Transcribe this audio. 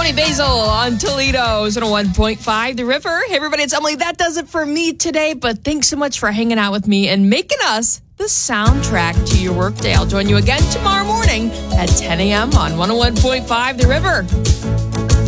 Johnny Basil on Toledo's 101.5 The River. Hey, everybody, it's Emily. That does it for me today, but thanks so much for hanging out with me and making us the soundtrack to your workday. I'll join you again tomorrow morning at 10 a.m. on 101.5 The River.